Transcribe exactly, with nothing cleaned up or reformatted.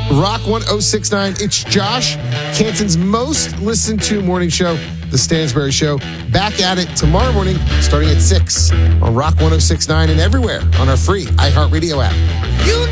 Rock one oh six point nine. It's Josh, Canton's most listened to morning show, The Stansberry Show. Back at it tomorrow morning, starting at six on Rock one oh six point nine and everywhere on our free iHeartRadio app. You